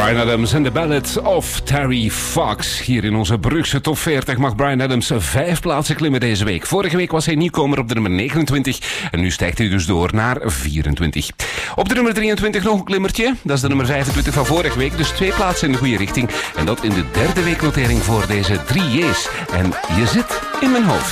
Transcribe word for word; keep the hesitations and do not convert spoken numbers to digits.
Bryan Adams en The Ballad of Terry Fox. Hier in onze Brugse top veertig mag Bryan Adams vijf plaatsen klimmen deze week. Vorige week was hij nieuwkomer op de nummer negenentwintig en nu stijgt hij dus door naar vierentwintig. Op de nummer drieëntwintig nog een klimmertje. Dat is de nummer vijfentwintig van vorige week, dus twee plaatsen in de goede richting. En dat in de derde weeknotering voor deze drie J's. En je zit in mijn hoofd.